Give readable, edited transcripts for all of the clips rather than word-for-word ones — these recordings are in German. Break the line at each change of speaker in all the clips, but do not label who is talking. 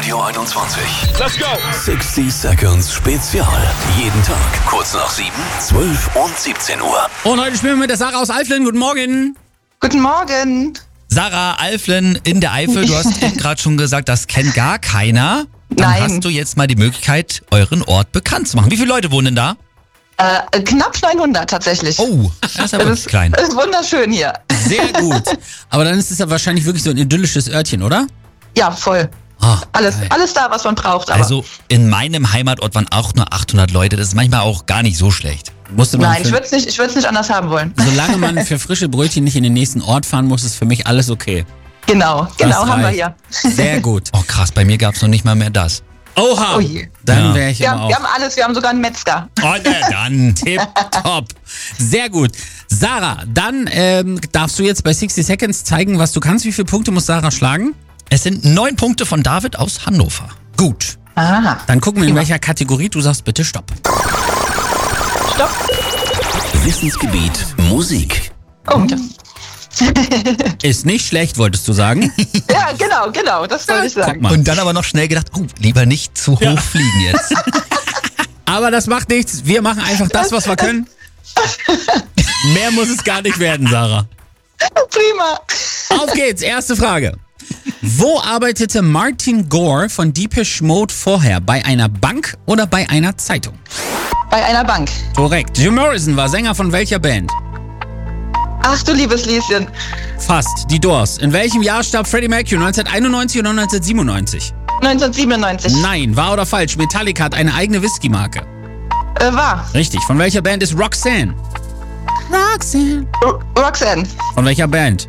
Radio 21.
Let's go!
60 Seconds Spezial. Jeden Tag kurz nach 7, 12 und 17 Uhr.
Und heute spielen wir mit der Sarah aus Eiflen. Guten Morgen.
Guten Morgen.
Sarah, Eiflen in der Eifel. Du hast eben gerade schon gesagt, das kennt gar keiner. Dann
Nein.
hast du jetzt mal die Möglichkeit, euren Ort bekannt zu machen. Wie viele Leute wohnen denn da?
Knapp 900 tatsächlich.
Oh, das ist ja wirklich klein.
Das ist wunderschön hier.
Sehr gut. Aber dann ist es ja wahrscheinlich wirklich so ein idyllisches Örtchen, oder?
Ja, voll.
Ah,
Alles da, was man braucht. Aber
also in meinem Heimatort waren auch nur 800 Leute. Das ist manchmal auch gar nicht so schlecht. Musste man
nein, ich würde es nicht anders haben wollen.
Solange man für frische Brötchen nicht in den nächsten Ort fahren muss, ist für mich alles okay.
Genau
Das
haben wir
reicht.
hier.
Sehr gut. Oh krass, bei mir gab es noch nicht mal mehr das. Oha!
Oh je.
Dann wäre ich
Wir
immer
haben, wir
auch.
haben alles, wir haben sogar einen Metzger.
Oh, dann tipptopp. Sehr gut. Sarah, dann darfst du jetzt bei 60 Seconds zeigen, was du kannst. Wie viele Punkte muss Sarah schlagen? Es sind 9 Punkte von David aus Hannover. Gut.
Aha.
Dann gucken wir, in welcher Kategorie du sagst bitte Stopp.
Stopp.
Wissensgebiet Musik.
Oh, das,
Ist nicht schlecht, wolltest du sagen?
ja, genau, das wollte ich sagen.
Guck mal.
Und dann aber noch schnell gedacht, oh, lieber nicht zu hoch fliegen jetzt.
Aber das macht nichts. Wir machen einfach das, was wir können. Mehr muss es gar nicht werden, Sarah.
Prima.
Auf geht's, erste Frage. Wo arbeitete Martin Gore von Depeche Mode vorher? Bei einer Bank oder bei einer Zeitung?
Bei einer Bank.
Korrekt. Jim Morrison war Sänger von welcher Band?
Ach du liebes Lieschen.
Fast. Die Doors. In welchem Jahr starb Freddie Mercury? 1991 oder 1997?
1997.
Nein. Wahr oder falsch? Metallica hat eine eigene Whisky-Marke.
War.
Richtig. Von welcher Band ist Roxanne? Roxanne.
Roxanne.
Von welcher Band?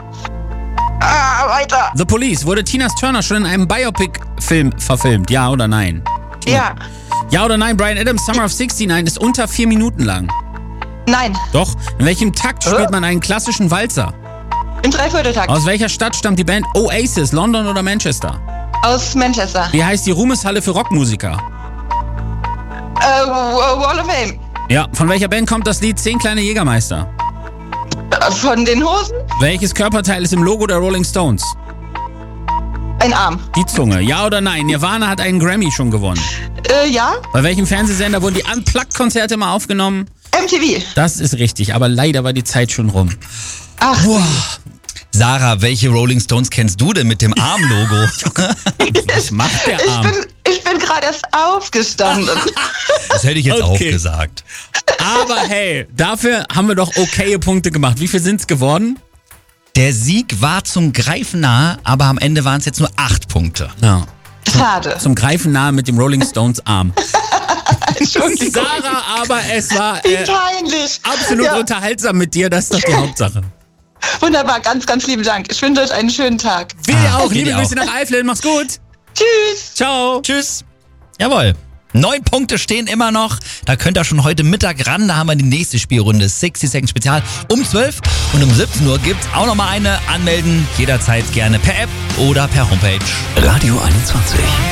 Weiter.
The Police. Wurde Tina Turner schon in einem Biopic-Film verfilmt? Ja oder nein?
Ja.
Ja oder nein? Bryan Adams' Summer of 69 ist unter 4 Minuten lang.
Nein.
Doch. In welchem Takt spielt man einen klassischen Walzer?
Im Dreivierteltakt.
Aus welcher Stadt stammt die Band Oasis? London oder Manchester?
Aus Manchester.
Wie heißt die Ruhmeshalle für Rockmusiker?
Wall of Fame.
Ja. Von welcher Band kommt das Lied 10 kleine Jägermeister?
Von den Hosen.
Welches Körperteil ist im Logo der Rolling Stones?
Ein Arm.
Die Zunge. Ja oder nein? Nirvana hat einen Grammy schon gewonnen.
Ja.
Bei welchem Fernsehsender wurden die Unplugged-Konzerte mal aufgenommen?
MTV.
Das ist richtig, aber leider war die Zeit schon rum.
Ach,
Sarah, welche Rolling Stones kennst du denn mit dem Arm-Logo?
Was macht der Arm?
ich bin gerade erst aufgestanden.
Das hätte ich jetzt auch
Okay.
gesagt.
Aber hey, dafür haben wir doch okaye Punkte gemacht. Wie viel sind's geworden?
Der Sieg war zum Greifen nahe, aber am Ende waren es jetzt nur 8 Punkte.
Ja.
Schade.
Zum Greifen nahe mit dem Rolling Stones Arm.
Entschuldigung.
Sarah, aber es war
Wie peinlich.
absolut
Ja,
unterhaltsam mit dir. Das ist doch die Hauptsache.
wunderbar, ganz, ganz lieben Dank. Ich wünsche euch einen schönen Tag.
Wir dir auch.
wir
Liebe
dir
Grüße
auch.
nach Eiflen. Mach's gut.
Tschüss.
Ciao.
Tschüss. Jawohl. 9 Punkte stehen immer noch. Da könnt ihr schon heute Mittag ran. Da haben wir die nächste Spielrunde. 60 Seconds Spezial um 12. Und um 17 Uhr gibt's auch nochmal eine. Anmelden jederzeit gerne per App oder per Homepage.
Radio 21.